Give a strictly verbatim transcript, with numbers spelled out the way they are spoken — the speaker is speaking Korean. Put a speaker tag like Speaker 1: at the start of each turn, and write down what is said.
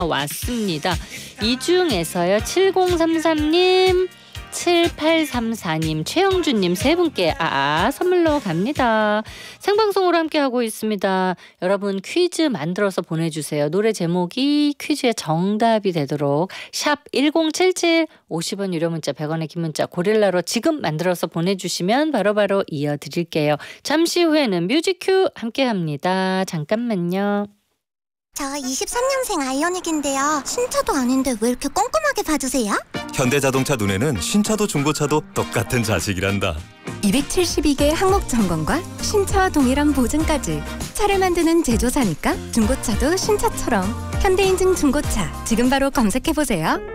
Speaker 1: 왔습니다. 이 중에서요 칠공삼삼님, 칠팔삼사님, 최영준님 세 분께 아 선물로 갑니다. 생방송으로 함께하고 있습니다. 여러분 퀴즈 만들어서 보내주세요. 노래 제목이 퀴즈의 정답이 되도록 샵 일공칠칠 오십 원 유료 문자 백 원의 긴 문자 고릴라로 지금 만들어서 보내주시면 바로바로 이어드릴게요. 잠시 후에는 뮤직큐 함께합니다. 잠깐만요.
Speaker 2: 저 이십삼 년생 아이오닉인데요. 신차도 아닌데 왜 이렇게 꼼꼼하게 봐주세요?
Speaker 3: 현대자동차 눈에는 신차도 중고차도 똑같은 자식이란다.
Speaker 4: 이백칠십이 개 항목 점검과 신차와 동일한 보증까지. 차를 만드는 제조사니까 중고차도 신차처럼. 현대인증 중고차 지금 바로 검색해보세요.